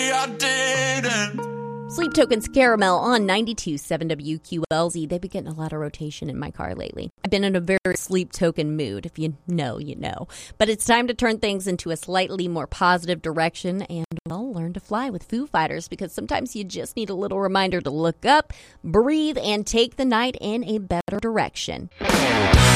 I didn't. Sleep Tokens Caramel on 92.7 WQLZ. They've been getting a lot of rotation in my car lately. I've been in a very Sleep Token mood. If you know, you know. But it's time to turn things into a slightly more positive direction and, well, learn to fly with Foo Fighters, because sometimes you just need a little reminder to look up, breathe, and take the night in a better direction.